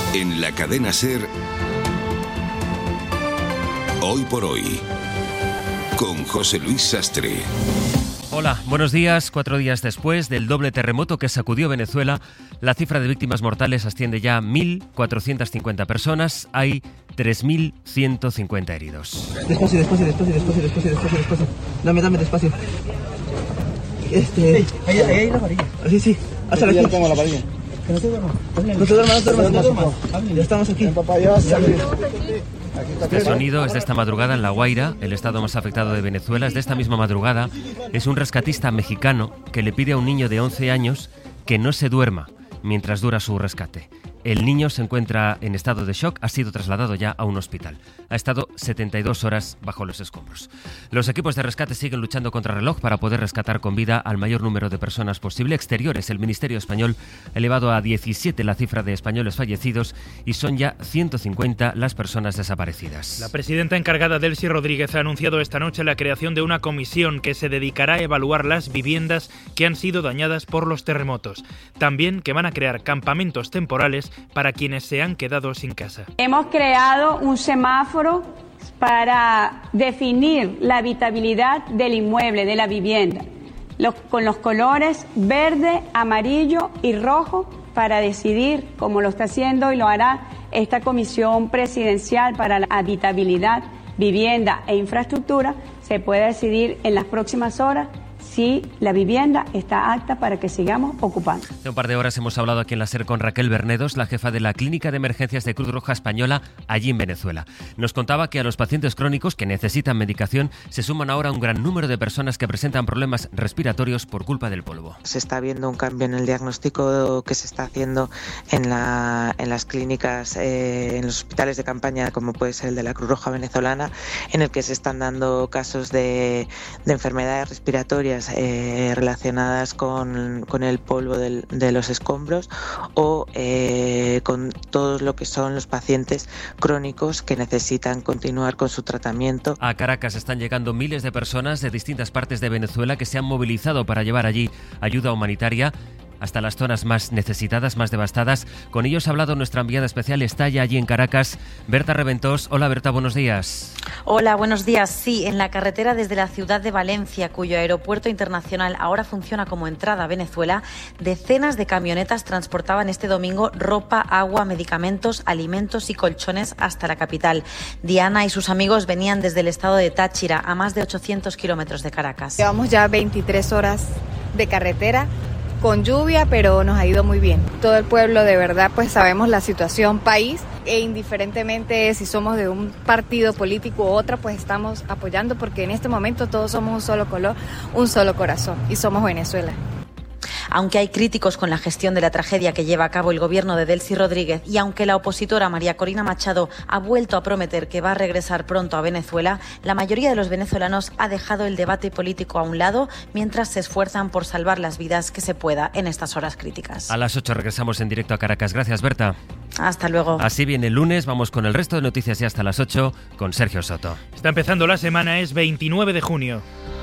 En la cadena SER, Hoy por Hoy, con José Luis Sastre. Hola, buenos días. 4 días después del doble terremoto que sacudió Venezuela, la cifra de víctimas mortales asciende ya a 1.450 personas. Hay 3.150 heridos. Despacio. Dame despacio. Ahí la varilla. Sí. Hasta aquí. Ya tengo la varilla. Que no te duermas. No te duermas. Ya estamos aquí. Este sonido es de esta madrugada en La Guaira, el estado más afectado de Venezuela. Es de esta misma madrugada. Es un rescatista mexicano que le pide a un niño de 11 años que no se duerma mientras dura su rescate. El niño se encuentra en estado de shock, ha sido trasladado ya a un hospital. Ha estado 72 horas bajo los escombros. Los equipos de rescate siguen luchando contra reloj para poder rescatar con vida al mayor número de personas posible. Exteriores, el Ministerio Español ha elevado a 17 la cifra de españoles fallecidos y son ya 150 las personas desaparecidas. La presidenta encargada, Delcy Rodríguez, ha anunciado esta noche la creación de una comisión que se dedicará a evaluar las viviendas que han sido dañadas por los terremotos. También que van a crear campamentos temporales para quienes se han quedado sin casa. Hemos creado un semáforo para definir la habitabilidad del inmueble, de la vivienda, con los colores verde, amarillo y rojo, para decidir, como lo está haciendo y lo hará esta Comisión Presidencial para la Habitabilidad, Vivienda e Infraestructura, se puede decidir en las próximas horas si la vivienda está apta para que sigamos ocupando. Hace un par de horas hemos hablado aquí en la SER con Raquel Bernedos, la jefa de la Clínica de Emergencias de Cruz Roja Española, allí en Venezuela. Nos contaba que a los pacientes crónicos que necesitan medicación se suman ahora un gran número de personas que presentan problemas respiratorios por culpa del polvo. Se está viendo un cambio en el diagnóstico que se está haciendo en las clínicas, en los hospitales de campaña, como puede ser el de la Cruz Roja venezolana, en el que se están dando casos de enfermedades respiratorias relacionadas con el polvo de los escombros o con todo lo que son los pacientes crónicos que necesitan continuar con su tratamiento. A Caracas están llegando miles de personas de distintas partes de Venezuela que se han movilizado para llevar allí ayuda humanitaria hasta las zonas más necesitadas, más devastadas. Con ellos ha hablado nuestra enviada especial, está ya allí en Caracas, Berta Reventós. Hola Berta, buenos días. Hola, buenos días. Sí, en la carretera desde la ciudad de Valencia, cuyo aeropuerto internacional ahora funciona como entrada a Venezuela, decenas de camionetas transportaban este domingo ropa, agua, medicamentos, alimentos y colchones hasta la capital. Diana y sus amigos venían desde el estado de Táchira, a más de 800 kilómetros de Caracas. Llevamos ya 23 horas de carretera, con lluvia, pero nos ha ido muy bien. Todo el pueblo, de verdad, pues sabemos la situación país e indiferentemente si somos de un partido político u otro, pues estamos apoyando porque en este momento todos somos un solo color, un solo corazón y somos Venezuela. Aunque hay críticos con la gestión de la tragedia que lleva a cabo el gobierno de Delcy Rodríguez y aunque la opositora María Corina Machado ha vuelto a prometer que va a regresar pronto a Venezuela, la mayoría de los venezolanos ha dejado el debate político a un lado mientras se esfuerzan por salvar las vidas que se pueda en estas horas críticas. A las 8 regresamos en directo a Caracas. Gracias, Berta. Hasta luego. Así viene el lunes, vamos con el resto de noticias ya hasta las 8 con Sergio Soto. Está empezando la semana, es 29 de junio.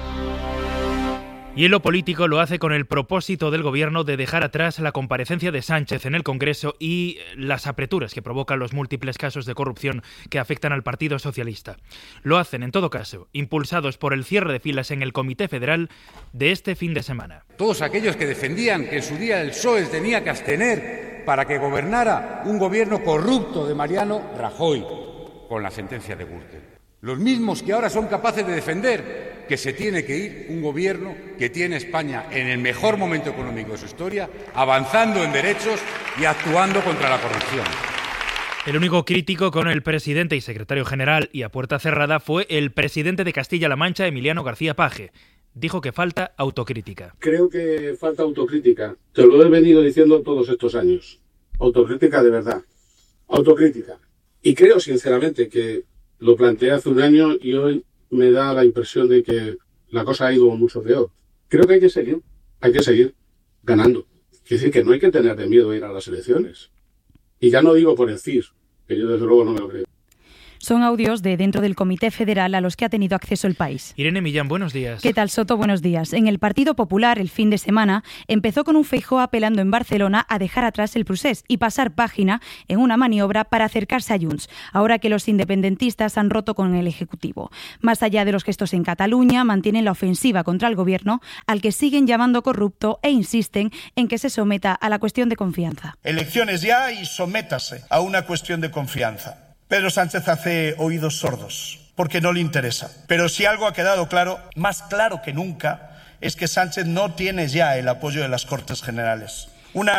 Y en lo político lo hace con el propósito del gobierno de dejar atrás la comparecencia de Sánchez en el Congreso y las apreturas que provocan los múltiples casos de corrupción que afectan al Partido Socialista. Lo hacen, en todo caso, impulsados por el cierre de filas en el Comité Federal de este fin de semana. Todos aquellos que defendían que en su día el PSOE tenía que abstener para que gobernara un gobierno corrupto de Mariano Rajoy, con la sentencia de Gürtel. Los mismos que ahora son capaces de defender que se tiene que ir un gobierno que tiene España en el mejor momento económico de su historia, avanzando en derechos y actuando contra la corrupción. El único crítico con el presidente y secretario general y a puerta cerrada fue el presidente de Castilla-La Mancha, Emiliano García Paje. Dijo que falta autocrítica. Creo que falta autocrítica. Te lo he venido diciendo todos estos años. Autocrítica de verdad. Autocrítica. Y creo sinceramente que lo planteé hace un año y hoy me da la impresión de que la cosa ha ido mucho peor. Creo que hay que seguir ganando. Quiere decir que no hay que tener de miedo a ir a las elecciones. Y ya no digo por el CIS, que yo desde luego no me lo creo. Son audios de dentro del Comité Federal a los que ha tenido acceso el país. Irene Millán, buenos días. ¿Qué tal, Soto? Buenos días. En el Partido Popular, el fin de semana, empezó con un Feijóo apelando en Barcelona a dejar atrás el procés y pasar página en una maniobra para acercarse a Junts, ahora que los independentistas han roto con el Ejecutivo. Más allá de los gestos en Cataluña, mantienen la ofensiva contra el Gobierno, al que siguen llamando corrupto e insisten en que se someta a la cuestión de confianza. Elecciones ya y sométase a una cuestión de confianza. Pedro Sánchez hace oídos sordos, porque no le interesa. Pero si algo ha quedado claro, más claro que nunca, es que Sánchez no tiene ya el apoyo de las Cortes Generales.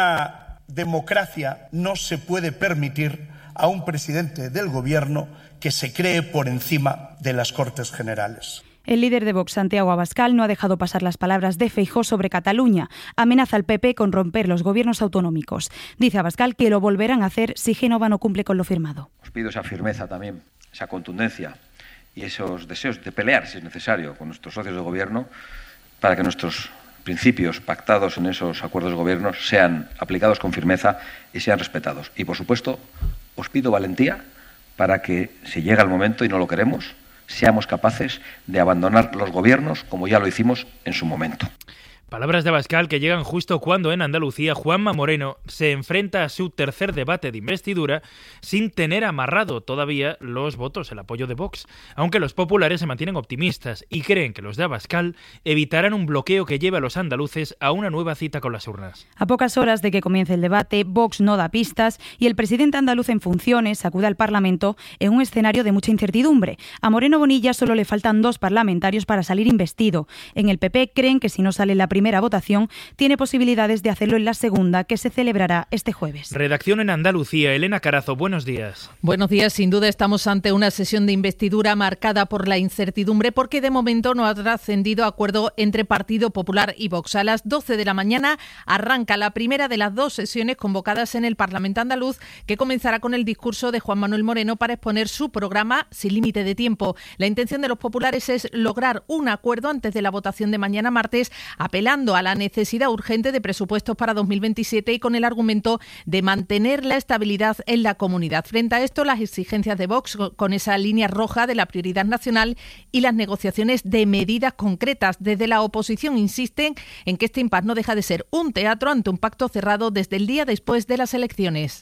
Una democracia no se puede permitir a un presidente del Gobierno que se cree por encima de las Cortes Generales. El líder de Vox, Santiago Abascal, no ha dejado pasar las palabras de Feijóo sobre Cataluña. Amenaza al PP con romper los gobiernos autonómicos. Dice Abascal que lo volverán a hacer si Génova no cumple con lo firmado. Os pido esa firmeza también, esa contundencia y esos deseos de pelear, si es necesario, con nuestros socios de gobierno para que nuestros principios pactados en esos acuerdos de gobierno sean aplicados con firmeza y sean respetados. Y, por supuesto, os pido valentía para que, si llega el momento y no lo queremos, seamos capaces de abandonar los gobiernos como ya lo hicimos en su momento. Palabras de Abascal que llegan justo cuando en Andalucía Juanma Moreno se enfrenta a su tercer debate de investidura sin tener amarrado todavía los votos, el apoyo de Vox, aunque los populares se mantienen optimistas y creen que los de Abascal evitarán un bloqueo que lleve a los andaluces a una nueva cita con las urnas. A pocas horas de que comience el debate, Vox no da pistas y el presidente andaluz en funciones acude al Parlamento en un escenario de mucha incertidumbre. A Moreno Bonilla solo le faltan 2 parlamentarios para salir investido. En el PP creen que si no sale la primera votación, tiene posibilidades de hacerlo en la segunda, que se celebrará este jueves. Redacción en Andalucía. Elena Carazo, buenos días. Buenos días. Sin duda estamos ante una sesión de investidura marcada por la incertidumbre porque de momento no ha trascendido acuerdo entre Partido Popular y Vox. A las 12 de la mañana arranca la primera de las 2 sesiones convocadas en el Parlamento andaluz, que comenzará con el discurso de Juan Manuel Moreno para exponer su programa sin límite de tiempo. La intención de los populares es lograr un acuerdo antes de la votación de mañana martes, apelando a la necesidad urgente de presupuestos para 2027 y con el argumento de mantener la estabilidad en la comunidad. Frente a esto, las exigencias de Vox con esa línea roja de la prioridad nacional y las negociaciones de medidas concretas. Desde la oposición insisten en que este impasse no deja de ser un teatro ante un pacto cerrado desde el día después de las elecciones.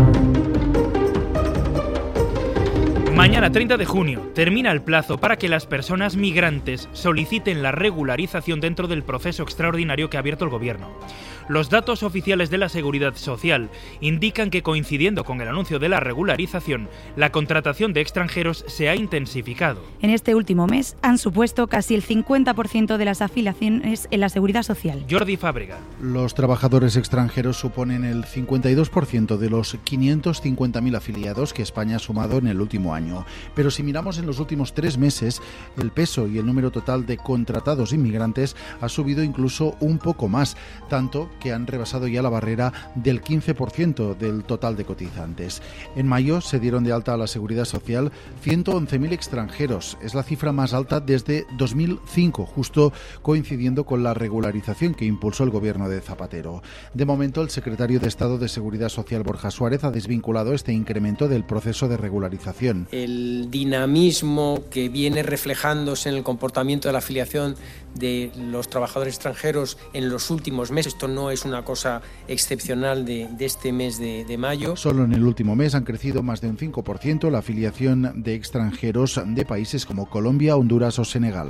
Mañana, 30 de junio, termina el plazo para que las personas migrantes soliciten la regularización dentro del proceso extraordinario que ha abierto el Gobierno. Los datos oficiales de la Seguridad Social indican que, coincidiendo con el anuncio de la regularización, la contratación de extranjeros se ha intensificado. En este último mes han supuesto casi el 50% de las afiliaciones en la Seguridad Social. Jordi Fábrega. Los trabajadores extranjeros suponen el 52% de los 550.000 afiliados que España ha sumado en el último año. Pero si miramos en los últimos 3 meses, el peso y el número total de contratados inmigrantes ha subido incluso un poco más, tanto que han rebasado ya la barrera del 15% del total de cotizantes. En mayo se dieron de alta a la Seguridad Social 111.000 extranjeros. Es la cifra más alta desde 2005, justo coincidiendo con la regularización que impulsó el gobierno de Zapatero. De momento, el secretario de Estado de Seguridad Social, Borja Suárez, ha desvinculado este incremento del proceso de regularización. El dinamismo que viene reflejándose en el comportamiento de la afiliación de los trabajadores extranjeros en los últimos meses, esto no es una cosa excepcional de este mes de mayo. Solo en el último mes han crecido más de un 5% la afiliación de extranjeros de países como Colombia, Honduras o Senegal.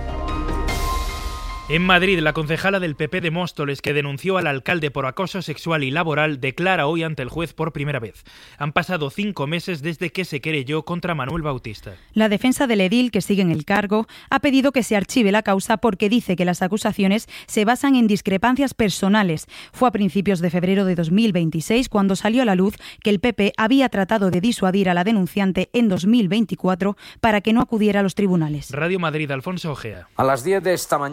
En Madrid, la concejala del PP de Móstoles, que denunció al alcalde por acoso sexual y laboral, declara hoy ante el juez por primera vez. Han pasado 5 meses desde que se querelló contra Manuel Bautista. La defensa del edil, que sigue en el cargo, ha pedido que se archive la causa porque dice que las acusaciones se basan en discrepancias personales. Fue a principios de febrero de 2026 cuando salió a la luz que el PP había tratado de disuadir a la denunciante en 2024 para que no acudiera a los tribunales. Radio Madrid, Alfonso Ojea. A las 10 de esta mañana, la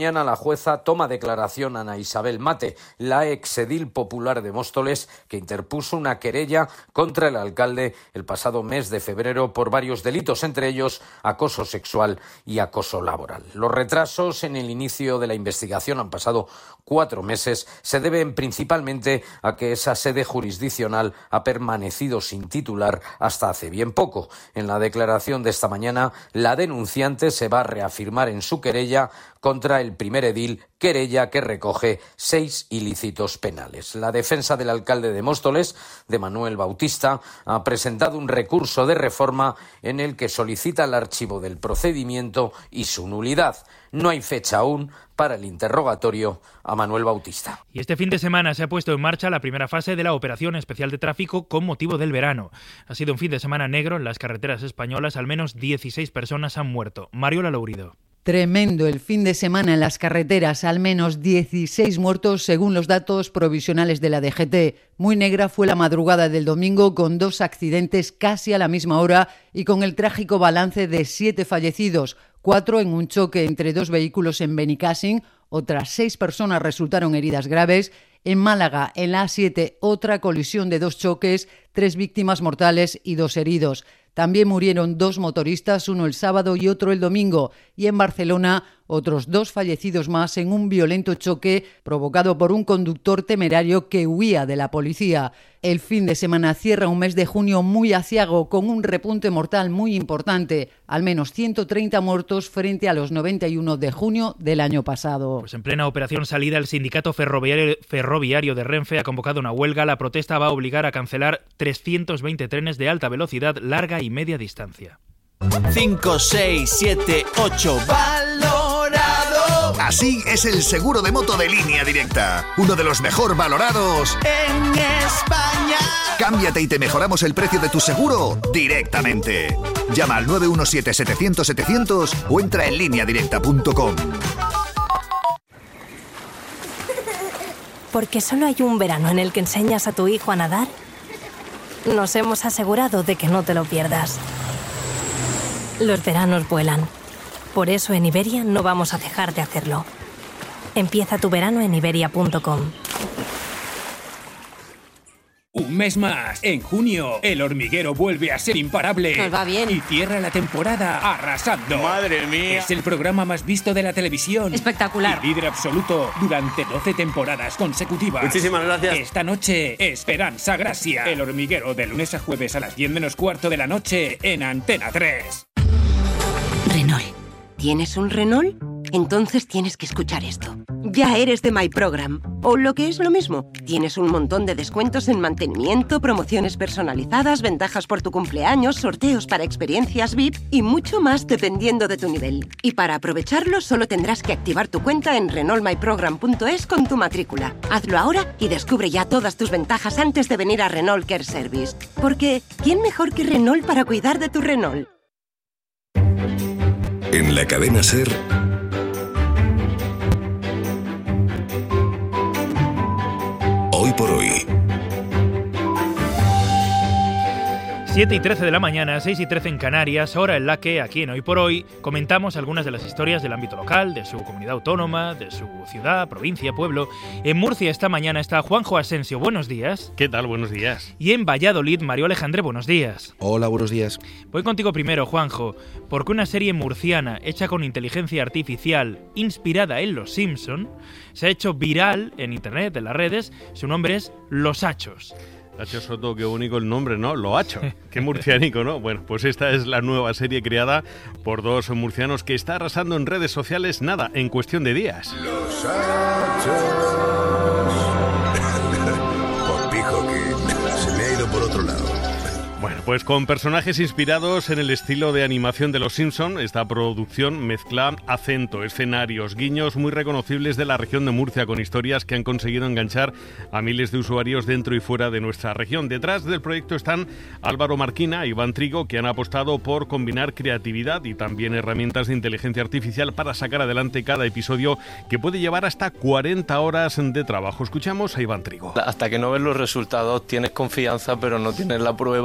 jueza toma declaración Ana Isabel Mate, la exedil popular de Móstoles, que interpuso una querella contra el alcalde el pasado mes de febrero por varios delitos, entre ellos acoso sexual y acoso laboral. Los retrasos en el inicio de la investigación, han pasado 4 meses, se deben principalmente a que esa sede jurisdiccional ha permanecido sin titular hasta hace bien poco. En la declaración de esta mañana, la denunciante se va a reafirmar en su querella contra el primer edil, querella que recoge 6 ilícitos penales. La defensa del alcalde de Móstoles, de Manuel Bautista, ha presentado un recurso de reforma en el que solicita el archivo del procedimiento y su nulidad. No hay fecha aún para el interrogatorio a Manuel Bautista. Y este fin de semana se ha puesto en marcha la primera fase de la operación especial de tráfico con motivo del verano. Ha sido un fin de semana negro en las carreteras españolas, al menos 16 personas han muerto. Mariola Lourido. Tremendo el fin de semana en las carreteras, al menos 16 muertos según los datos provisionales de la DGT. Muy negra fue la madrugada del domingo, con 2 accidentes casi a la misma hora y con el trágico balance de 7 fallecidos, 4 en un choque entre 2 vehículos en Benicàssim, otras 6 personas resultaron heridas graves. En Málaga, en la A7, otra colisión de 2 choques, 3 víctimas mortales y 2 heridos. También murieron 2 motoristas, uno el sábado y otro el domingo. Y en Barcelona, otros 2 fallecidos más en un violento choque provocado por un conductor temerario que huía de la policía. El fin de semana cierra un mes de junio muy aciago, con un repunte mortal muy importante. Al menos 130 muertos frente a los 91 de junio del año pasado. Pues en plena operación salida, el sindicato ferroviario de Renfe ha convocado una huelga. La protesta va a obligar a cancelar 320 trenes de alta velocidad, larga y media distancia. 5, 6, 7, 8, valorado. Así es el seguro de moto de Línea Directa, uno de los mejor valorados en España. Cámbiate y te mejoramos el precio de tu seguro directamente. Llama al 917-700-700 o entra en lineadirecta.com. Porque solo hay un verano en el que enseñas a tu hijo a nadar, nos hemos asegurado de que no te lo pierdas. Los veranos vuelan. Por eso en Iberia no vamos a dejar de hacerlo. Empieza tu verano en iberia.com. Un mes más. En junio, El Hormiguero vuelve a ser imparable. Nos va bien. Y cierra la temporada arrasando. ¡Madre mía! Es el programa más visto de la televisión. Espectacular. Y líder absoluto durante 12 temporadas consecutivas. Muchísimas gracias. Esta noche, Esperanza Gracia. El Hormiguero, de lunes a jueves a las 10 menos cuarto de la noche en Antena 3. Renault. ¿Tienes un Renault? Entonces tienes que escuchar esto. Ya eres de My Program. O lo que es lo mismo, tienes un montón de descuentos en mantenimiento, promociones personalizadas, ventajas por tu cumpleaños, sorteos para experiencias VIP y mucho más dependiendo de tu nivel. Y para aprovecharlo solo tendrás que activar tu cuenta en renaultmyprogram.es con tu matrícula. Hazlo ahora y descubre ya todas tus ventajas antes de venir a Renault Care Service. Porque ¿quién mejor que Renault para cuidar de tu Renault? En la cadena SER, Hoy por Hoy. 7:13 de la mañana, 6:13 en Canarias, hora en la que, aquí en Hoy por Hoy, comentamos algunas de las historias del ámbito local, de su comunidad autónoma, de su ciudad, provincia, pueblo. En Murcia esta mañana está Juanjo Asensio, buenos días. ¿Qué tal? Buenos días. Y en Valladolid, Mario Alejandre, buenos días. Hola, buenos días. Voy contigo primero, Juanjo, porque una serie murciana hecha con inteligencia artificial, inspirada en Los Simpson, se ha hecho viral en internet, en las redes. Su nombre es Los Hachos. Hacho Soto, qué bonito el nombre, ¿no? Lo Hacho, qué murciánico, ¿no? Bueno, pues esta es la nueva serie creada por 2 murcianos que está arrasando en redes sociales, nada, en cuestión de días. Los Hachos. Por pijo que se me ha ido por otro lado. Bueno, pues con personajes inspirados en el estilo de animación de Los Simpson, esta producción mezcla acento, escenarios, guiños muy reconocibles de la región de Murcia, con historias que han conseguido enganchar a miles de usuarios dentro y fuera de nuestra región. Detrás del proyecto están Álvaro Marquina e Iván Trigo, que han apostado por combinar creatividad y también herramientas de inteligencia artificial para sacar adelante cada episodio, que puede llevar hasta 40 horas de trabajo. Escuchamos a Iván Trigo. Hasta que no ves los resultados tienes confianza, pero no tienes la prueba de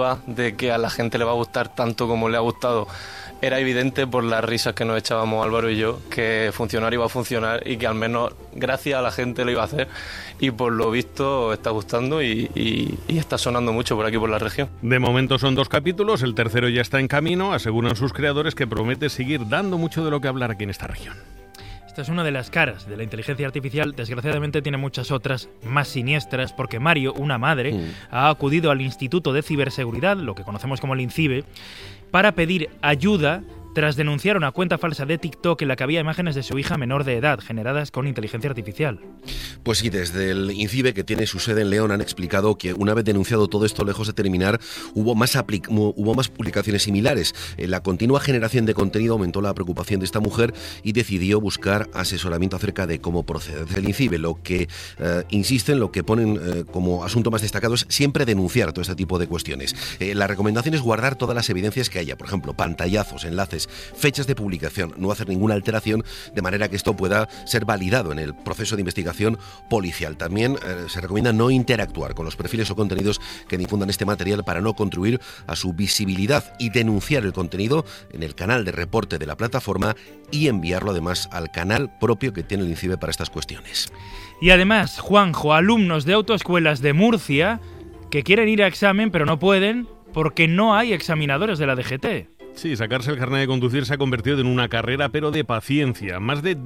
de que a la gente le va a gustar tanto como le ha gustado era evidente por las risas que nos echábamos Álvaro y yo, que funcionar iba a funcionar y que al menos gracias a la gente lo iba a hacer, y por lo visto está gustando y está sonando mucho por aquí por la región. De momento son 2 capítulos, el tercero ya está en camino, aseguran sus creadores que promete seguir dando mucho de lo que hablar aquí en esta región. Esta es una de las caras de la inteligencia artificial. Desgraciadamente tiene muchas otras más siniestras, porque Mario, una madre, ha acudido al Instituto de Ciberseguridad, lo que conocemos como el INCIBE, para pedir ayuda tras denunciar una cuenta falsa de TikTok en la que había imágenes de su hija menor de edad generadas con inteligencia artificial. Pues sí, desde el INCIBE, que tiene su sede en León, han explicado que una vez denunciado todo esto, lejos de terminar, hubo más publicaciones similares. La continua generación de contenido aumentó la preocupación de esta mujer y decidió buscar asesoramiento acerca de cómo proceder. Desde el INCIBE lo que insisten, lo que ponen como asunto más destacado es siempre denunciar todo este tipo de cuestiones. La recomendación es guardar todas las evidencias que haya, por ejemplo, pantallazos, enlaces, fechas de publicación, no hacer ninguna alteración, de manera que esto pueda ser validado en el proceso de investigación policial. También se recomienda no interactuar con los perfiles o contenidos que difundan este material para no contribuir a su visibilidad, y denunciar el contenido en el canal de reporte de la plataforma y enviarlo además al canal propio que tiene el INCIBE para estas cuestiones. Y además, Juanjo, alumnos de autoescuelas de Murcia que quieren ir a examen pero no pueden porque no hay examinadores de la DGT. Sí, sacarse el carnet de conducir se ha convertido en una carrera, pero de paciencia. Más de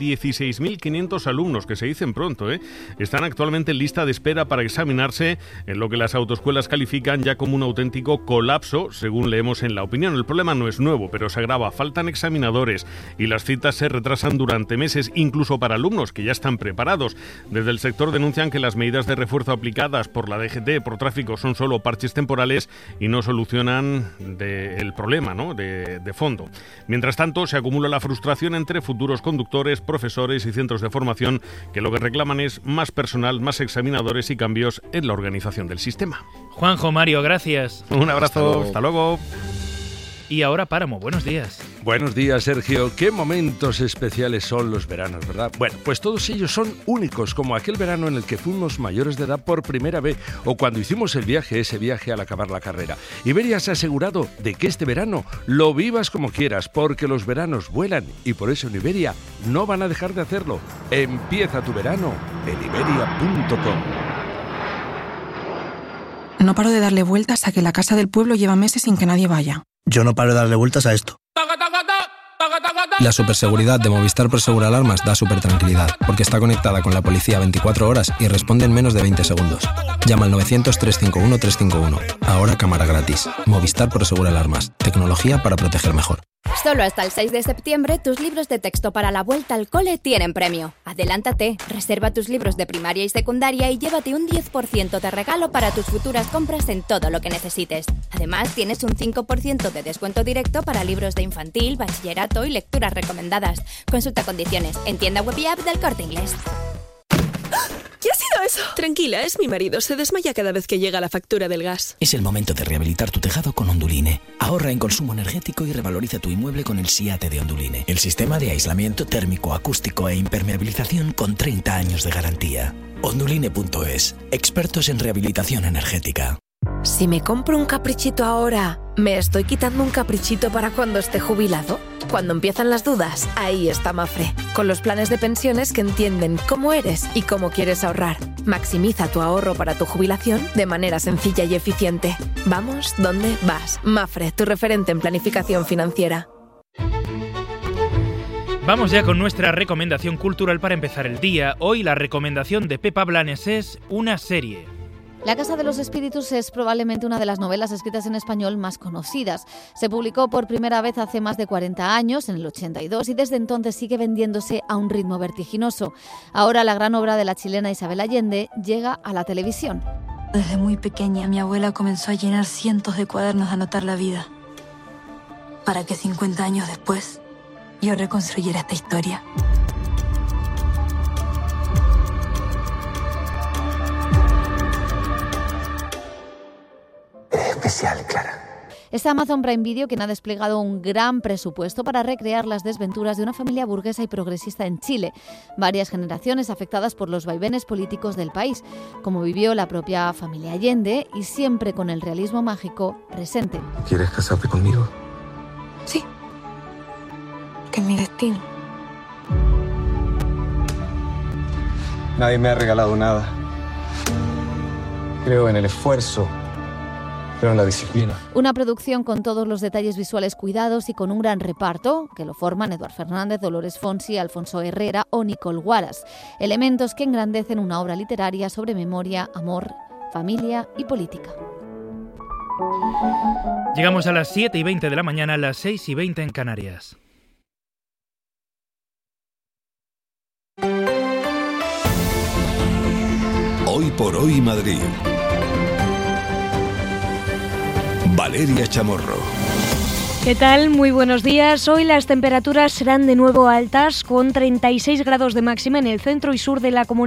16.500 alumnos, que se dicen pronto, están actualmente en lista de espera para examinarse en lo que las autoescuelas califican ya como un auténtico colapso, según leemos en La Opinión. El problema no es nuevo, pero se agrava. Faltan examinadores y las citas se retrasan durante meses, incluso para alumnos que ya están preparados. Desde el sector denuncian que las medidas de refuerzo aplicadas por la DGT por tráfico son solo parches temporales y no solucionan el problema, ¿no?, de fondo. Mientras tanto, se acumula la frustración entre futuros conductores, profesores y centros de formación, que lo que reclaman es más personal, más examinadores y cambios en la organización del sistema. Juanjo, Mario, gracias. Un abrazo, hasta luego. Y ahora Páramo, buenos días. Buenos días, Sergio. Qué momentos especiales son los veranos, ¿verdad? Bueno, pues todos ellos son únicos, como aquel verano en el que fuimos mayores de edad por primera vez, o cuando hicimos ese viaje al acabar la carrera. Iberia se ha asegurado de que este verano lo vivas como quieras, porque los veranos vuelan, y por eso en Iberia no van a dejar de hacerlo. Empieza tu verano en iberia.com. No paro de darle vueltas a que la casa del pueblo lleva meses sin que nadie vaya. Yo no paro de darle vueltas a esto. La superseguridad de Movistar Prosegur Alarmas da supertranquilidad, porque está conectada con la policía 24 horas y responde en menos de 20 segundos. Llama al 900-351-351. Ahora cámara gratis. Movistar Prosegur Alarmas. Tecnología para proteger mejor. Solo hasta el 6 de septiembre, tus libros de texto para la vuelta al cole tienen premio. Adelántate, reserva tus libros de primaria y secundaria y llévate un 10% de regalo para tus futuras compras en todo lo que necesites. Además, tienes un 5% de descuento directo para libros de infantil, bachillerato y lecturas recomendadas. Consulta condiciones en tienda web y app del Corte Inglés. ¿Qué ha sido eso? Tranquila, es mi marido. Se desmaya cada vez que llega la factura del gas. Es el momento de rehabilitar tu tejado con Onduline. Ahorra en consumo energético y revaloriza tu inmueble con el SIATE de Onduline. El sistema de aislamiento térmico, acústico e impermeabilización con 30 años de garantía. Onduline.es. Expertos en rehabilitación energética. Si me compro un caprichito ahora, ¿me estoy quitando un caprichito para cuando esté jubilado? Cuando empiezan las dudas, ahí está Mafre, con los planes de pensiones que entienden cómo eres y cómo quieres ahorrar. Maximiza tu ahorro para tu jubilación de manera sencilla y eficiente. Vamos, ¿dónde vas? Mafre, tu referente en planificación financiera. Vamos ya con nuestra recomendación cultural para empezar el día. Hoy la recomendación de Pepa Blanes es una serie. La Casa de los Espíritus es probablemente una de las novelas escritas en español más conocidas. Se publicó por primera vez hace más de 40 años, en el 82, y desde entonces sigue vendiéndose a un ritmo vertiginoso. Ahora la gran obra de la chilena Isabel Allende llega a la televisión. Desde muy pequeña, mi abuela comenzó a llenar cientos de cuadernos de anotar la vida, para que 50 años después yo reconstruyera esta historia. Especial, Clara. Es Amazon Prime Video quien ha desplegado un gran presupuesto para recrear las desventuras de una familia burguesa y progresista en Chile, varias generaciones afectadas por los vaivenes políticos del país, como vivió la propia familia Allende, y siempre con el realismo mágico presente. ¿Quieres casarte conmigo? Sí, que es mi destino. Nadie me ha regalado nada. Creo en el esfuerzo, creo en la disciplina. Una producción con todos los detalles visuales cuidados y con un gran reparto, que lo forman Eduard Fernández, Dolores Fonsi, Alfonso Herrera o Nicole Wallace. Elementos que engrandecen una obra literaria sobre memoria, amor, familia y política. Llegamos a las 7:20 de la mañana, a las 6:20 en Canarias. Hoy por hoy Madrid. Valeria Chamorro. ¿Qué tal? Muy buenos días. Hoy las temperaturas serán de nuevo altas, con 36 grados de máxima en el centro y sur de la comunidad